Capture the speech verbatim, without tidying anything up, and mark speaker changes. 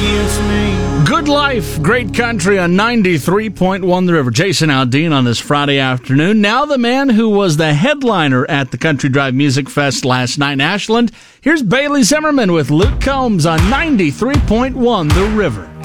Speaker 1: it's me.
Speaker 2: Good Life, Great Country on ninety-three point one The River. Jason Aldean on this Friday afternoon. Now the man who was the headliner at the Country Drive Music Fest last night in Ashland. Here's Bailey Zimmerman with Luke Combs on ninety-three point one The River.